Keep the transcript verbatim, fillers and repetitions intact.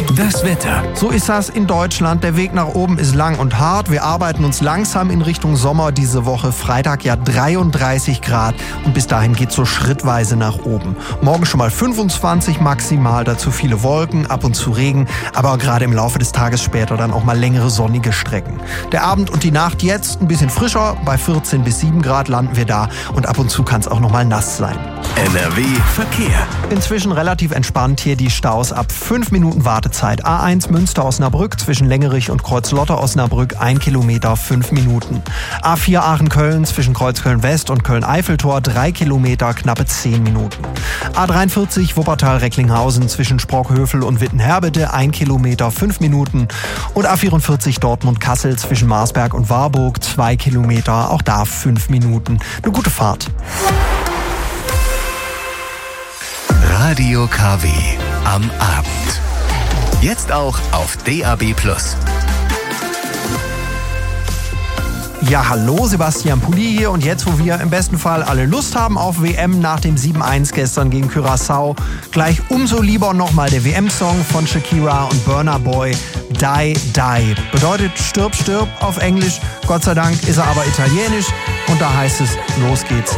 Das Wetter. So ist das in Deutschland. Der Weg nach oben ist lang und hart. Wir arbeiten uns langsam in Richtung Sommer diese Woche. Freitag ja dreiunddreißig Grad und bis dahin geht's so schrittweise nach oben. Morgen schon mal fünfundzwanzig maximal, dazu viele Wolken, ab und zu Regen, aber gerade im Laufe des Tages später dann auch mal längere sonnige Strecken. Der Abend und die Nacht jetzt ein bisschen frischer, bei vierzehn bis sieben Grad landen wir da und ab und zu kann es auch noch mal nass sein. N R W Verkehr. Inzwischen relativ entspannt hier die Staus ab fünf Minuten Wartezeit. A eins Münster-Osnabrück zwischen Längerich und Kreuzlotter-Osnabrück ein Kilometer, fünf Minuten. A vier Aachen-Köln zwischen Kreuzköln-West und Köln-Eiffeltor drei Kilometer, knappe zehn Minuten. A dreiundvierzig Wuppertal-Recklinghausen zwischen Sprockhövel und Wittenherbede ein Kilometer, fünf Minuten. Und A vierundvierzig Dortmund-Kassel zwischen Marsberg und Warburg zwei Kilometer, auch da fünf Minuten. Eine gute Fahrt. Radio K W am Abend. Jetzt auch auf D A B plus. Ja, hallo, Sebastian Pulli hier und jetzt, wo wir im besten Fall alle Lust haben auf W M nach dem sieben eins gestern gegen Curaçao, gleich umso lieber nochmal der W M-Song von Shakira und Burna Boy, Die, Die. Bedeutet stirb, stirb auf Englisch, Gott sei Dank ist er aber italienisch und da heißt es, los geht's,